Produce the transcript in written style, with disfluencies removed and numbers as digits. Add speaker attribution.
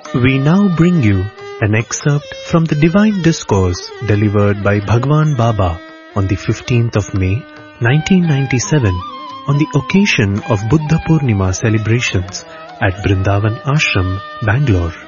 Speaker 1: We now bring you an excerpt from the Divine Discourse delivered by Bhagwan Baba on the 15th of May, 1997, on the occasion of Buddha Purnima celebrations at Brindavan Ashram, Bangalore.